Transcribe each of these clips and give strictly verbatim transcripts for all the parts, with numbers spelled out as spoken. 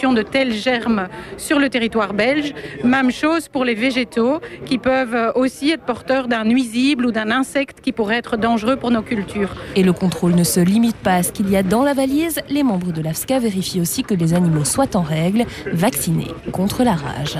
l'introduction de tels germes sur le territoire belge. Même chose pour les végétaux qui peuvent aussi être porteurs d'un nuisible ou d'un insecte qui pourrait être dangereux pour nos cultures. Et le contrôle ne se limite pas à ce qu'il y a dans la valise. Les membres de l'A F S C A vérifient aussi que les animaux soient en règle, vaccinés contre la rage.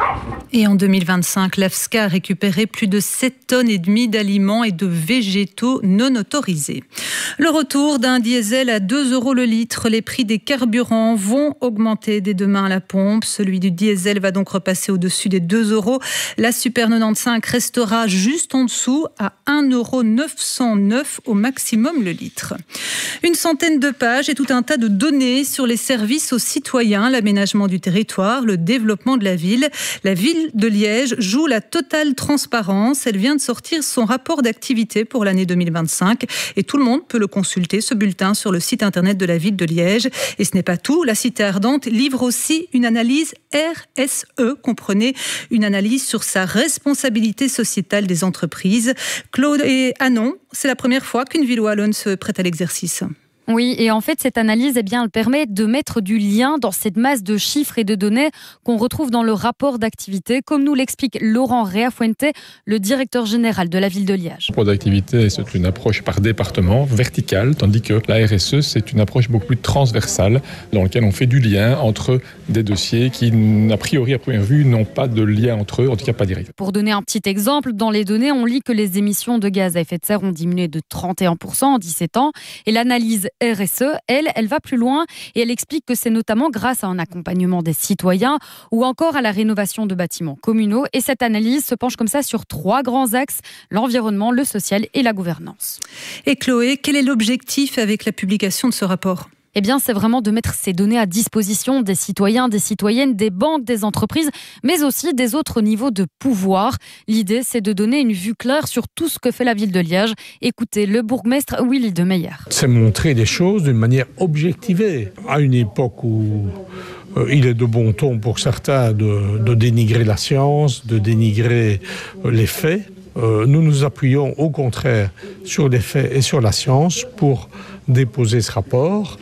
Et en deux mille vingt-cinq, l'A F S C A a récupéré plus de sept tonnes et demie d'aliments et de végétaux non autorisés. Le retour d'un diesel à deux euros le litre. Les prix des carburants vont augmenter dès demain à la pompe. Celui du diesel va donc repasser au-dessus des deux euros. La Super quatre-vingt-quinze restera juste en dessous à un euro neuf cent neuf au maximum le litre. Une centaine de pages et tout un tas de données sur les services aux citoyens, l'aménagement du territoire, le développement de la ville. La ville de Liège joue la totale transparence. Elle vient de sortir son rapport d'activité pour l'année deux mille vingt-cinq et tout le monde peut le consulter, ce bulletin, sur le site internet de la ville de Liège. Et ce n'est pas tout, la Cité Ardente livre aussi une analyse R S E, comprenez, une analyse sur sa responsabilité sociétale des entreprises. Claude et Anon, c'est la première fois qu'une ville wallonne se prête à l'exercice. Oui, et en fait, cette analyse, eh bien, elle permet de mettre du lien dans cette masse de chiffres et de données qu'on retrouve dans le rapport d'activité, comme nous l'explique Laurent Reafuente, le directeur général de la ville de Liège. Le rapport d'activité, c'est une approche par département, verticale, tandis que la R S E, c'est une approche beaucoup plus transversale, dans laquelle on fait du lien entre des dossiers qui, a priori, à première vue, n'ont pas de lien entre eux, en tout cas pas direct. Pour donner un petit exemple, dans les données, on lit que les émissions de gaz à effet de serre ont diminué de trente et un pour cent en dix-sept ans, et l'analyse R S E, elle, elle va plus loin et elle explique que c'est notamment grâce à un accompagnement des citoyens ou encore à la rénovation de bâtiments communaux. Et cette analyse se penche comme ça sur trois grands axes, l'environnement, le social et la gouvernance. Et Chloé, quel est l'objectif avec la publication de ce rapport ? Eh bien, c'est vraiment de mettre ces données à disposition des citoyens, des citoyennes, des banques, des entreprises, mais aussi des autres niveaux de pouvoir. L'idée, c'est de donner une vue claire sur tout ce que fait la ville de Liège. Écoutez le bourgmestre Willy de Meyer. C'est montrer les choses d'une manière objectivée. À une époque où euh, il est de bon ton pour certains de, de dénigrer la science, de dénigrer euh, les faits, euh, nous nous appuyons au contraire sur les faits et sur la science pour déposer ce rapport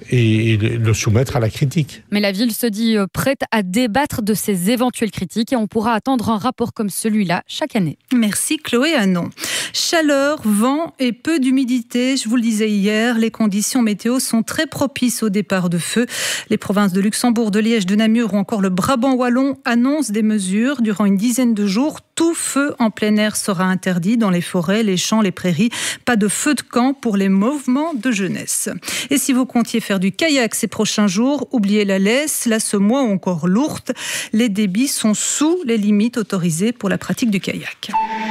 et le soumettre à la critique. Mais la ville se dit prête à débattre de ces éventuelles critiques et on pourra attendre un rapport comme celui-là chaque année. Merci Chloé Anon. Chaleur, vent et peu d'humidité, je vous le disais hier, les conditions météo sont très propices au départ de feu. Les provinces de Luxembourg, de Liège, de Namur ou encore le Brabant wallon annoncent des mesures. Durant une dizaine de jours, tout feu en plein air sera interdit dans les forêts, les champs, les prairies. Pas de feu de camp pour les mouvements de jeunesse. Et si vous comptiez faire du kayak ces prochains jours, oubliez la laisse, la semois ou encore l'ourte. Les débits sont sous les limites autorisées pour la pratique du kayak.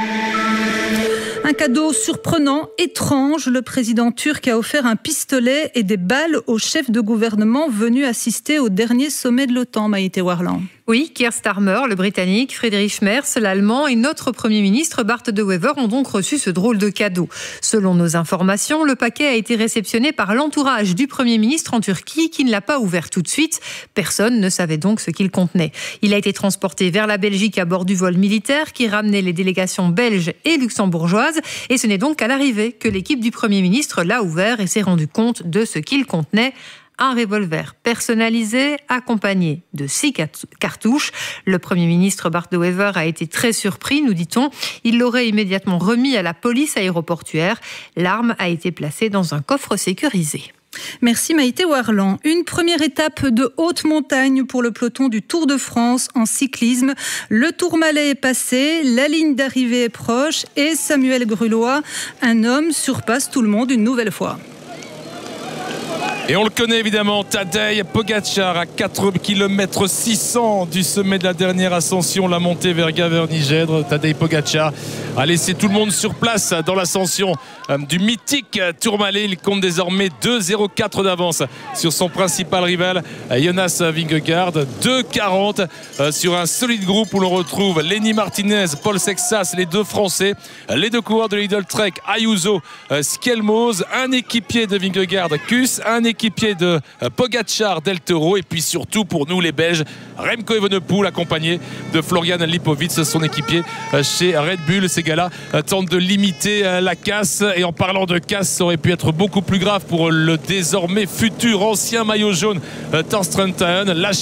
Un cadeau surprenant, étrange. Le président turc a offert un pistolet et des balles au chef de gouvernement venu assister au dernier sommet de l'OTAN, Maïté Warland. Oui, Keir Starmer, le Britannique, Friedrich Merz, l'Allemand et notre Premier ministre Bart De Wever ont donc reçu ce drôle de cadeau. Selon nos informations, le paquet a été réceptionné par l'entourage du Premier ministre en Turquie qui ne l'a pas ouvert tout de suite. Personne ne savait donc ce qu'il contenait. Il a été transporté vers la Belgique à bord du vol militaire qui ramenait les délégations belges et luxembourgeoises. Et ce n'est donc qu'à l'arrivée que l'équipe du Premier ministre l'a ouvert et s'est rendu compte de ce qu'il contenait. Un revolver personnalisé accompagné de six cartouches. Le Premier ministre Bart De Wever a été très surpris, nous dit-on. Il l'aurait immédiatement remis à la police aéroportuaire. L'arme a été placée dans un coffre sécurisé. Merci Maïté Warland. Une première étape de haute montagne pour le peloton du Tour de France en cyclisme. Le Tourmalet est passé, la ligne d'arrivée est proche et Samuel Grulois, un homme, surpasse tout le monde une nouvelle fois. Et on le connaît évidemment, Tadej Pogačar à quatre kilomètres six cents du sommet de la dernière ascension, la montée vers Gavernie-Gèdre. Tadej Pogačar a laissé tout le monde sur place dans l'ascension du mythique Tourmalet. Il compte désormais deux zéro quatre d'avance sur son principal rival Jonas Vingegaard. deux quarante sur un solide groupe où l'on retrouve Lenny Martinez, Paul Sexas, les deux Français, les deux coureurs de Lidl Trek, Ayuso, Skelmoz, un équipier de Vingegaard, Kuss, un équipier de Pogačar, Del Toro, et puis surtout pour nous les Belges, Remco Evenepoel accompagné de Florian Lipovic, son équipier chez Red Bull. Ces gars-là tentent de limiter la casse, et en parlant de casse, ça aurait pu être beaucoup plus grave pour le désormais futur ancien maillot jaune Thorsten Teuns.